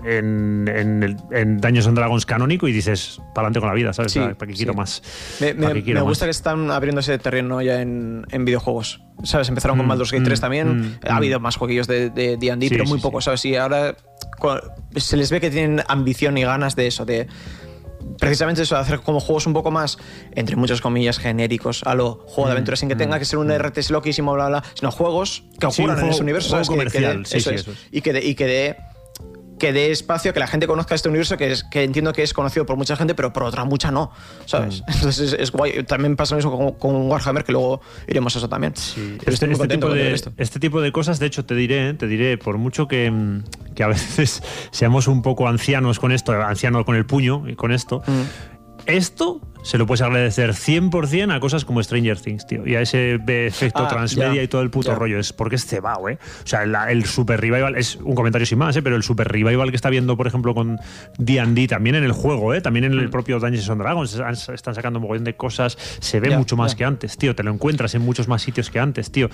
en Dungeons and Dragons canónico y dices, para adelante con la vida, ¿sabes? Sí, ¿Para qué quiero más? Me gusta que están abriendo ese terreno ya en videojuegos. ¿Sabes? Empezaron con Baldur's Gate 3 también. Ha habido más jueguillos de D&D, pero muy poco, ¿sabes? Y ahora se les ve que tienen ambición y ganas de eso, de precisamente eso, de hacer como juegos un poco más, entre muchas comillas, genéricos, a lo juego de aventuras, sin que tenga que ser un RTS loquísimo, bla, bla, sino juegos que ocurran en ese universo, ¿sabes? Comercial, eso es. Y que dé espacio a que la gente conozca este universo que entiendo que es conocido por mucha gente, pero por otra mucha no, ¿sabes? Entonces es guay. También pasa lo mismo con Warhammer, que luego iremos a eso también. Sí. Este tipo de cosas, de hecho, te diré, por mucho que a veces seamos un poco ancianos con esto, anciano con el puño y con esto, esto se lo puedes agradecer 100% a cosas como Stranger Things, tío, y a ese efecto transmedia y todo el puto rollo. Es porque es cebao, O sea, el Super Revival, es un comentario sin más, pero el Super Revival que está viendo, por ejemplo, con D&D, también en el juego, también en el propio Dungeons and Dragons, están sacando un mogollón de cosas, se ve mucho más que antes, tío, te lo encuentras en muchos más sitios que antes, tío.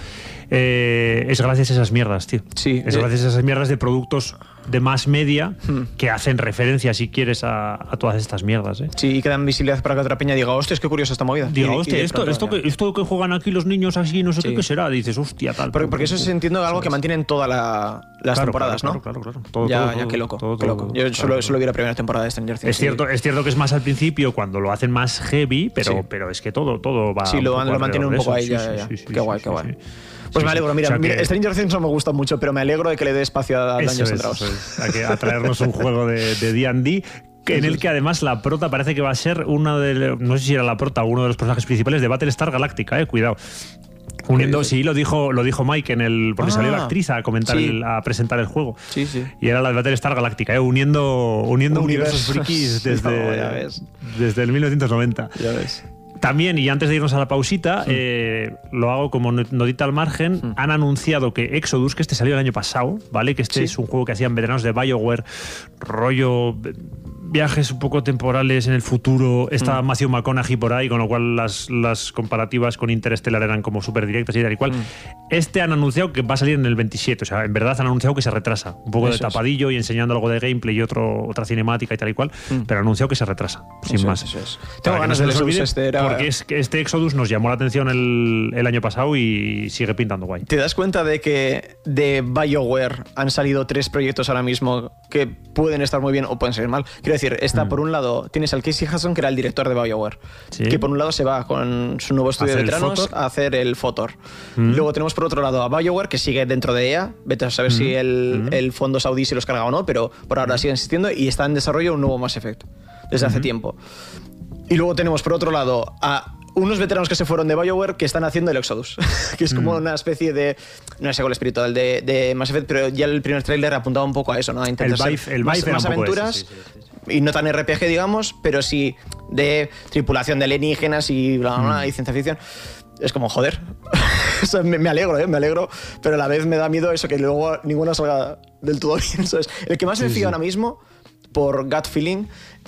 Es gracias a esas mierdas, tío. Sí, es gracias a esas mierdas de productos de más media que hacen referencia, si quieres, a todas estas mierdas, Sí, y que dan visibilidad para que otra peña diga, hostia, es que curiosa esta movida. Diga, hostia, esto que juegan aquí los niños así, no sé qué será. Dices, hostia, tal. Porque eso es, entiendo, algo que mantienen todas las temporadas, ¿no? Claro. Qué loco. Yo solo vi la primera temporada de Stranger Things. Es cierto que es más al principio, cuando lo hacen más heavy, pero es que todo va. Sí, lo mantienen un poco ahí. Qué guay. Pues me alegro, mira, Stranger Things no me gusta mucho, pero me alegro de que le dé espacio a Dungeons and Dragons. A traernos un juego de D&D en el que además la prota parece que va a ser una de... No sé si era la prota o uno de los personajes principales de Battlestar Galactica, cuidado. Uniendo, sí, lo dijo Mike porque salió la actriz a comentar, a presentar el juego. Sí. Y era la de Battlestar Galactica, uniendo universos frikis desde el 1990. Ya ves. También, y antes de irnos a la pausita, lo hago como notita al margen, han anunciado que Exodus, que salió el año pasado, ¿vale? Que es un juego que hacían veteranos de BioWare, rollo viajes un poco temporales en el futuro, está Matthew McConaughey por ahí, con lo cual las comparativas con Interstellar eran como súper directas y tal y cual. Han anunciado que va a salir en el 27, o sea, en verdad han anunciado que se retrasa, un poco de tapadillo y enseñando algo de gameplay y otra cinemática y tal y cual, pero han anunciado que se retrasa, sin más. Tengo ganas de Exodus, porque es que este Exodus nos llamó la atención el año pasado y sigue pintando guay. ¿Te das cuenta de que de BioWare han salido 3 proyectos ahora mismo que pueden estar muy bien o pueden salir mal? Quiero decir, por un lado tienes al Casey Hudson, que era el director de BioWare, que por un lado se va con su nuevo estudio de veteranos a hacer el FOTOR. Luego tenemos por otro lado a BioWare, que sigue dentro de EA, vete a saber si el fondo saudí se los carga o no, pero por ahora sigue existiendo y está en desarrollo un nuevo Mass Effect desde hace tiempo. Y luego tenemos por otro lado a unos veteranos que se fueron de BioWare que están haciendo el Exodus, que es como una especie de, no sé cuál espiritual de Mass Effect, pero ya el primer tráiler apuntaba un poco a eso, ¿no? A intentar más aventuras, y no tan RPG, digamos, pero sí de tripulación de alienígenas y bla, bla, bla, y ciencia ficción. Es como, joder, o sea, me alegro, pero a la vez me da miedo eso, que luego ninguna salga del todo bien, ¿sabes? El que más me fío ahora mismo, por gut feeling,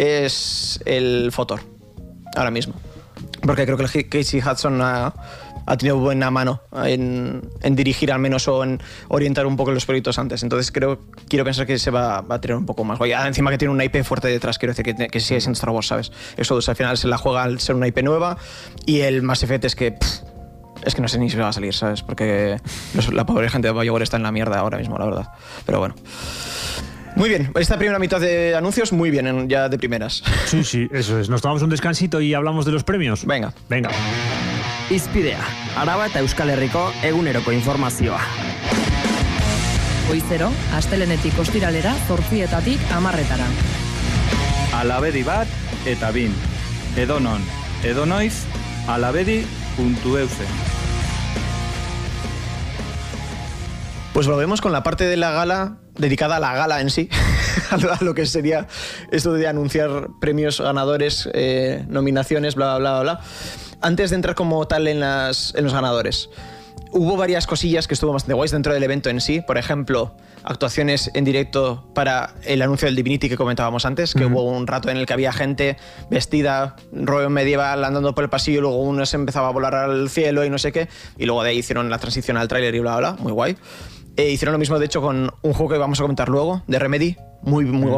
es el FOTOR, ahora mismo. Porque creo que el Casey Hudson ha tenido buena mano en dirigir al menos o en orientar un poco los proyectos antes. Entonces quiero pensar que se va a tener un poco más. Encima que tiene una IP fuerte detrás, quiero decir que sigue siendo Star Wars, ¿sabes? Exodus al final se la juega al ser una IP nueva, y el Mass Effect es que no sé ni si va a salir, ¿sabes? Porque la pobre gente de BioWare está en la mierda ahora mismo, la verdad. Pero bueno. Muy bien, esta primera mitad de anuncios muy bien, ya de primeras. Sí, eso es. Nos tomamos un descansito y hablamos de los premios. Venga. Izpidea, Araba eta Euskal Herriko eguneroko informazioa. Goizero, astelenetik ostiralera, 8:00 10:00. Alabedi bat eta bin. Edonon, edonoiz, alabedi.euse. Pues volvemos con la parte de la gala dedicada a la gala en sí, a lo que sería esto de anunciar premios, ganadores, nominaciones, bla, bla, bla, bla. Antes de entrar como tal en los ganadores, hubo varias cosillas que estuvo bastante guays dentro del evento en sí. Por ejemplo, actuaciones en directo para el anuncio del Divinity que comentábamos antes, que hubo un rato en el que había gente vestida, rollo medieval, andando por el pasillo, luego uno se empezaba a volar al cielo y no sé qué, y luego de ahí hicieron la transición al tráiler y bla, bla, bla, muy guay. Hicieron lo mismo, de hecho, con un juego que vamos a comentar luego, de Remedy, muy